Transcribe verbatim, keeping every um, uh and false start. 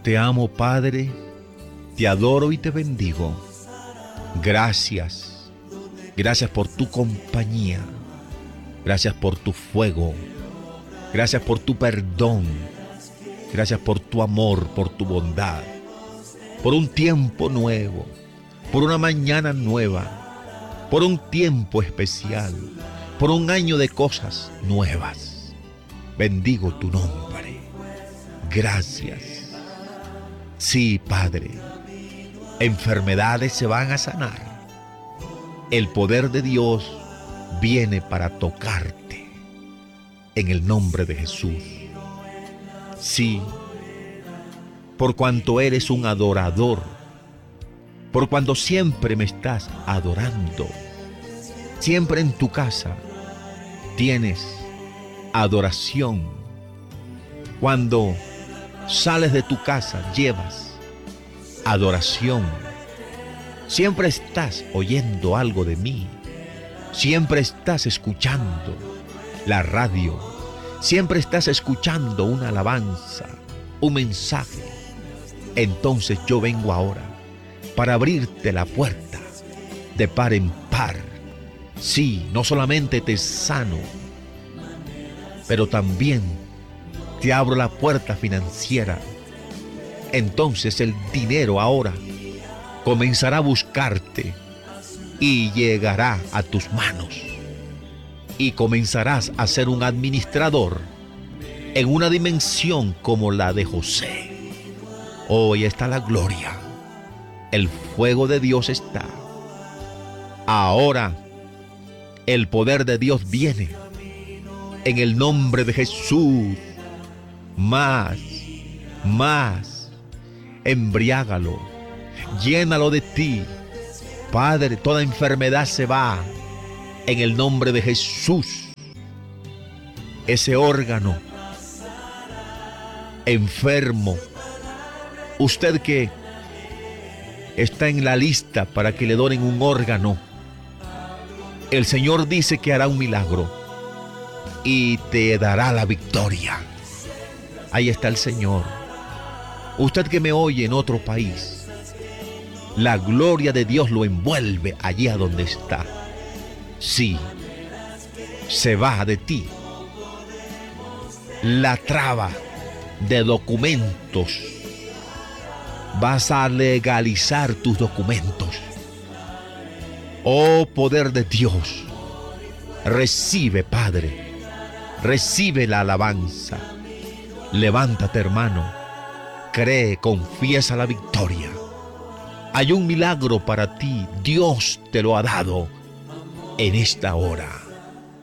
Te amo, Padre, te adoro y te bendigo. Gracias, gracias por tu compañía, gracias por tu fuego, gracias por tu perdón, gracias por tu amor, por tu bondad, por un tiempo nuevo, por una mañana nueva, por un tiempo especial, por un año de cosas nuevas. Bendigo tu nombre. Gracias. Sí, Padre, enfermedades se van a sanar. El poder de Dios viene para tocarte en el nombre de Jesús. Sí, por cuanto eres un adorador, por cuanto siempre me estás adorando, siempre en tu casa tienes adoración. Cuando sales de tu casa llevas adoración. Siempre estás oyendo algo de mí. Siempre estás escuchando la radio. Siempre estás escuchando una alabanza, un mensaje. Entonces yo vengo ahora para abrirte la puerta de par en par. Sí, no solamente te sano, pero también te abro la puerta financiera. Entonces el dinero ahora comenzará a buscarte y llegará a tus manos. Y comenzarás a ser un administrador en una dimensión como la de José. Hoy está la gloria. El fuego de Dios está. Ahora el poder de Dios viene en el nombre de Jesús. Más, más, embriágalo, llénalo de ti. Padre, toda enfermedad se va en el nombre de Jesús. Ese órgano enfermo, usted que está en la lista para que le donen un órgano, el Señor dice que hará un milagro y te dará la victoria. Ahí está el Señor. Usted que me oye en otro país, la gloria de Dios lo envuelve allí a donde está. Sí, se va de ti la traba de documentos. Vas a legalizar tus documentos. Oh poder de Dios, recibe, Padre, recibe la alabanza. Levántate, hermano, cree, confiesa la victoria. Hay un milagro para ti, Dios te lo ha dado en esta hora.